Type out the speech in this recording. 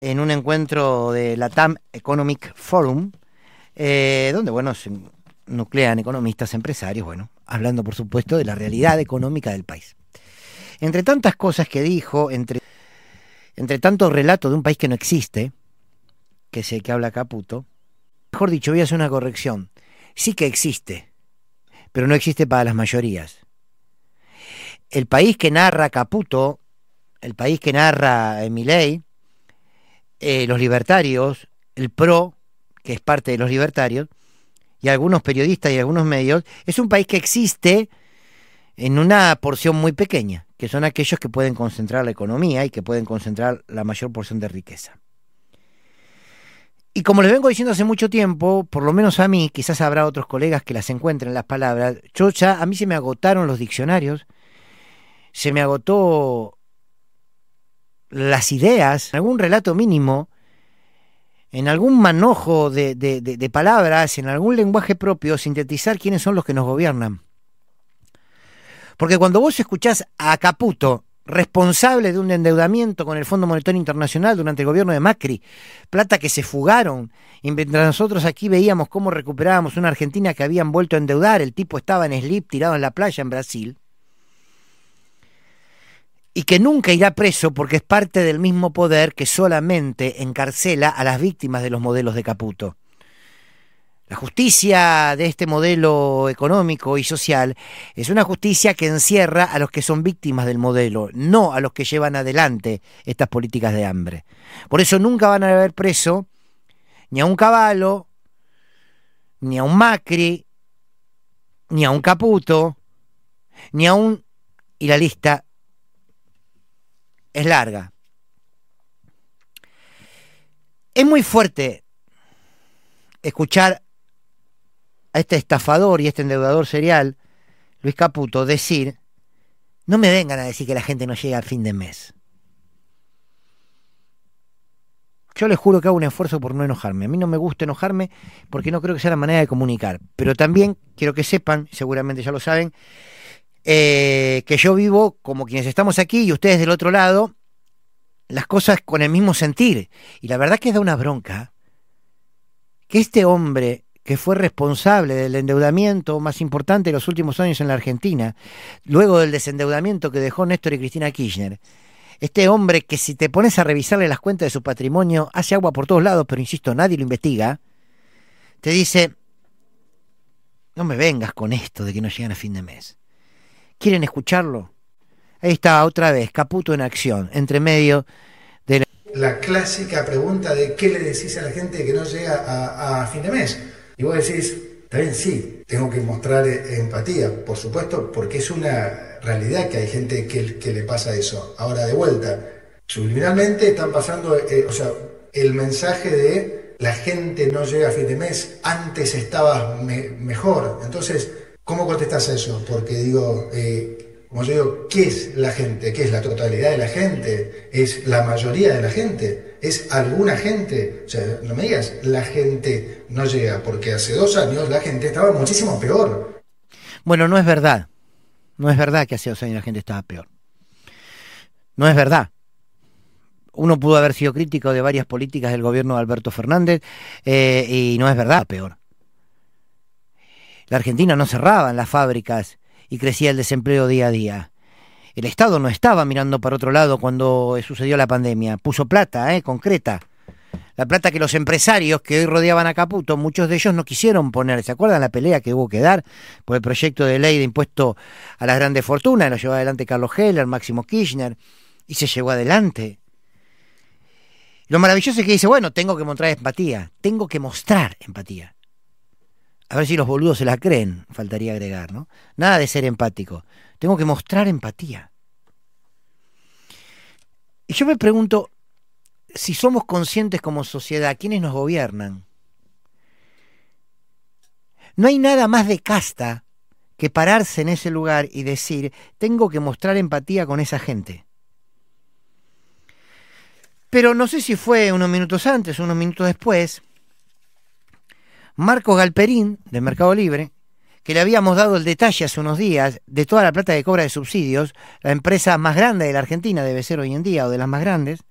en un encuentro de LATAM Economic Forum, donde, bueno, se nuclean economistas, empresarios, bueno, hablando, por supuesto, de la realidad económica del país. Entre tantas cosas que dijo, entre tanto relato de un país que no existe, que es el que habla Caputo, mejor dicho, voy a hacer una corrección. Sí que existe, pero no existe para las mayorías. El país que narra Caputo, el país que narra Milei, los libertarios, el PRO, que es parte de los libertarios, y algunos periodistas y algunos medios, es un país que existe en una porción muy pequeña, que son aquellos que pueden concentrar la economía y que pueden concentrar la mayor porción de riqueza. Y como les vengo diciendo hace mucho tiempo, por lo menos a mí, quizás habrá otros colegas que las encuentren las palabras, a mí se me agotaron los diccionarios, se me agotó las ideas, algún relato mínimo, en algún manojo de palabras, en algún lenguaje propio, sintetizar quiénes son los que nos gobiernan. Porque cuando vos escuchás a Caputo, responsable de un endeudamiento con el Fondo Monetario Internacional durante el gobierno de Macri, plata que se fugaron, y mientras nosotros aquí veíamos cómo recuperábamos una Argentina que habían vuelto a endeudar, el tipo estaba en slip tirado en la playa en Brasil, y que nunca irá preso porque es parte del mismo poder que solamente encarcela a las víctimas de los modelos de Caputo. La justicia de este modelo económico y social es una justicia que encierra a los que son víctimas del modelo, no a los que llevan adelante estas políticas de hambre. Por eso nunca van a haber preso ni a un Cavallo, ni a un Macri, ni a un Caputo, ni a un... y la lista es larga. Es muy fuerte escuchar a este estafador y este endeudador serial, Luis Caputo, decir: no me vengan a decir que la gente no llega a fin de mes. Yo les juro que hago un esfuerzo por no enojarme. A mí no me gusta enojarme porque no creo que sea la manera de comunicar. Pero también quiero que sepan, seguramente ya lo saben, que yo vivo como quienes estamos aquí y ustedes del otro lado, las cosas con el mismo sentir. Y la verdad que da una bronca que este hombre que fue responsable del endeudamiento más importante de los últimos años en la Argentina, luego del desendeudamiento que dejó Néstor y Cristina Kirchner, este hombre que si te pones a revisarle las cuentas de su patrimonio, hace agua por todos lados, pero insisto, nadie lo investiga, te dice: no me vengas con esto de que no llegan a fin de mes. ¿Quieren escucharlo? Ahí está otra vez, Caputo en acción, entre medio de la clásica pregunta de ¿qué le decís a la gente que no llega a fin de mes? Y vos decís, está bien, sí, tengo que mostrar empatía, por supuesto, porque es una realidad que hay gente que le pasa eso. Ahora, de vuelta, subliminalmente están pasando, el mensaje de la gente no llega a fin de mes, antes estaba mejor. Entonces, ¿cómo contestás eso? Porque digo, como yo digo, ¿qué es la gente? ¿Qué es la totalidad de la gente? ¿Es la mayoría de la gente? ¿Es alguna gente? O sea, no me digas, la gente no llega, porque hace 2 años la gente estaba muchísimo peor. Bueno, no es verdad. No es verdad que hace 2 años la gente estaba peor. No es verdad. Uno pudo haber sido crítico de varias políticas del gobierno de Alberto Fernández y no es verdad peor. La Argentina no cerraban las fábricas y crecía el desempleo día a día. El Estado no estaba mirando para otro lado cuando sucedió la pandemia. Puso plata, concreta. La plata que los empresarios que hoy rodeaban a Caputo, muchos de ellos no quisieron poner. ¿Se acuerdan la pelea que hubo que dar por el proyecto de ley de impuesto a las grandes fortunas? Lo llevó adelante Carlos Heller, Máximo Kirchner, y se llevó adelante. Lo maravilloso es que dice, bueno, tengo que mostrar empatía. Tengo que mostrar empatía. A ver si los boludos se la creen, faltaría agregar, ¿no? Nada de ser empático. Tengo que mostrar empatía. Y yo me pregunto, si somos conscientes como sociedad, ¿quiénes nos gobiernan? No hay nada más de casta que pararse en ese lugar y decir, tengo que mostrar empatía con esa gente. Pero no sé si fue unos minutos antes o unos minutos después, Marcos Galperín, de Mercado Libre, que le habíamos dado el detalle hace unos días de toda la plata que cobra de subsidios, la empresa más grande de la Argentina debe ser hoy en día, o de las más grandes,